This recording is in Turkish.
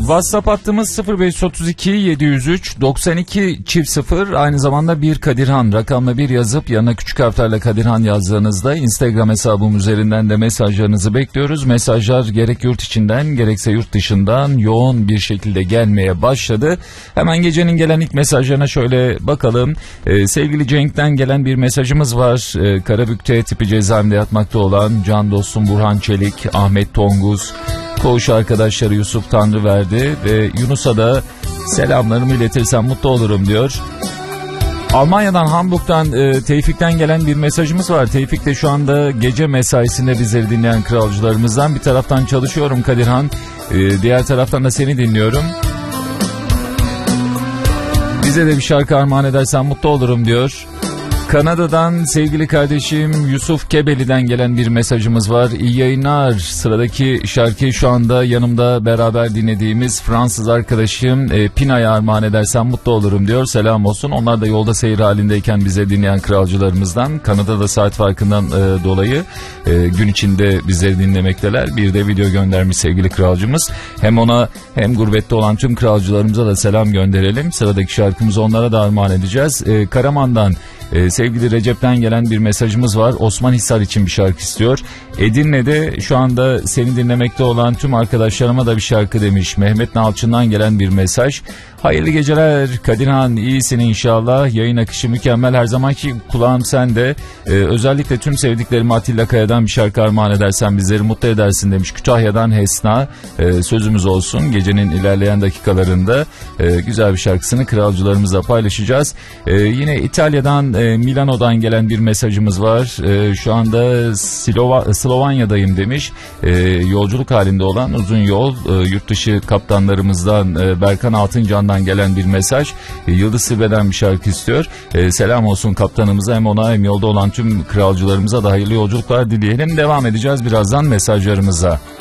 WhatsApp hattımız 0532 703 92 0. Aynı zamanda bir Kadirhan rakamla bir yazıp yanına küçük harflerle Kadirhan yazdığınızda Instagram hesabım üzerinden de mesajlarınızı bekliyoruz. Mesajlar gerek yurt içinden gerekse yurt dışından yoğun bir şekilde gelmeye başladı. Hemen gecenin gelen ilk mesajlarına şöyle bakalım. Sevgili Cenk'ten gelen bir mesajımız var. Karabük'te tipi cezaevinde yatmakta olan can dostum Burhan Çelik, Ahmet Tonguz, koğuş arkadaşları Yusuf Tanrıverdi ve Yunus'a da selamlarımı iletirsem mutlu olurum diyor. Almanya'dan, Hamburg'dan Tevfik'ten gelen bir mesajımız var. Tevfik de şu anda gece mesaisinde bizleri dinleyen kralcılarımızdan. Bir taraftan çalışıyorum Kadirhan, diğer taraftan da seni dinliyorum. Bize de bir şarkı armağan edersen mutlu olurum diyor. Kanada'dan sevgili kardeşim Yusuf Kebeli'den gelen bir mesajımız var. İyi yayınlar. Sıradaki şarkıyı şu anda yanımda beraber dinlediğimiz Fransız arkadaşım Pina'ya armağan edersem mutlu olurum diyor. Selam olsun. Onlar da yolda seyir halindeyken bize dinleyen kralcılarımızdan. Kanada'da saat farkından dolayı gün içinde bizleri dinlemekteler. Bir de video göndermiş sevgili kralcımız. Hem ona hem gurbette olan tüm kralcılarımıza da selam gönderelim. Sıradaki şarkımızı onlara da armağan edeceğiz. Karaman'dan sevgili Recep'ten gelen bir mesajımız var. Osman Hisar için bir şarkı istiyor. Edirne'de şu anda seni dinlemekte olan tüm arkadaşlarıma da bir şarkı demiş. Mehmet Nalçın'dan gelen bir mesaj. Hayırlı geceler Kadirhan, iyisin inşallah. Yayın akışı mükemmel. Her zamanki kulağım sende. Özellikle tüm sevdiklerime Atilla Kaya'dan bir şarkı armağan edersen bizleri mutlu edersin demiş. Kütahya'dan Hesna. Sözümüz olsun. Gecenin ilerleyen dakikalarında güzel bir şarkısını kralcılarımızla paylaşacağız. Yine İtalya'dan Milano'dan gelen bir mesajımız var. Şu anda Slovanya'dayım demiş. Yolculuk halinde olan uzun yol yurt dışı kaptanlarımızdan Berkan Altıncan'dan gelen bir mesaj. Yıldız Silbe'den bir şarkı istiyor. Selam olsun kaptanımıza, hem ona hem yolda olan tüm kralcılarımıza da hayırlı yolculuklar dileyelim. Devam edeceğiz birazdan mesajlarımıza.